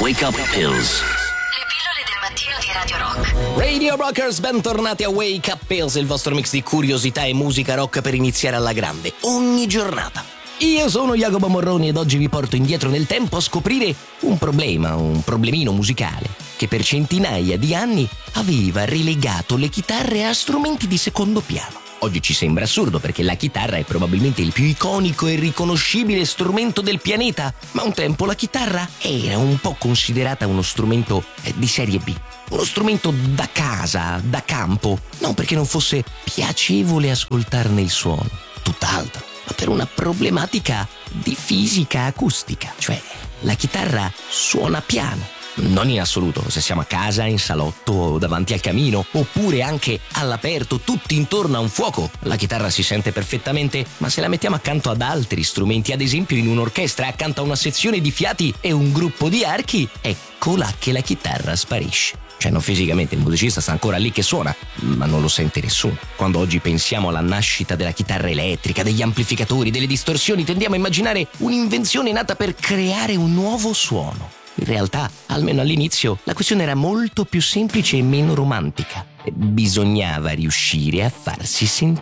Wake Up Pills. Le pillole del mattino di Radio Rock. Radio Rockers, bentornati a Wake Up Pills, il vostro mix di curiosità e musica rock per iniziare alla grande, ogni giornata. Io sono Jacopo Morroni ed oggi vi porto indietro nel tempo a scoprire un problemino musicale che per centinaia di anni aveva relegato le chitarre a strumenti di secondo piano. Oggi ci sembra assurdo perché la chitarra è probabilmente il più iconico e riconoscibile strumento del pianeta, ma un tempo la chitarra era un po' considerata uno strumento di serie B, uno strumento da casa, da campo, non perché non fosse piacevole ascoltarne il suono, tutt'altro, ma per una problematica di fisica acustica, cioè la chitarra suona piano. Non in assoluto, se siamo a casa, in salotto o davanti al camino, oppure anche all'aperto, tutti intorno a un fuoco, la chitarra si sente perfettamente, ma se la mettiamo accanto ad altri strumenti, ad esempio in un'orchestra, accanto a una sezione di fiati e un gruppo di archi, ecco là che la chitarra sparisce. Cioè non fisicamente, il musicista sta ancora lì che suona, ma non lo sente nessuno. Quando oggi pensiamo alla nascita della chitarra elettrica, degli amplificatori, delle distorsioni, tendiamo a immaginare un'invenzione nata per creare un nuovo suono. In realtà, almeno all'inizio, la questione era molto più semplice e meno romantica. Bisognava riuscire a farsi sentire.